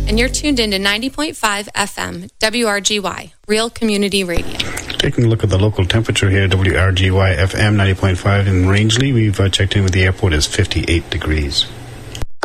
and you're tuned into 90.5 FM, WRGY, Real Community Radio. Taking a look at the local temperature here, WRGY FM 90.5 in Rangeley. We've checked in with the airport. It's 58 degrees.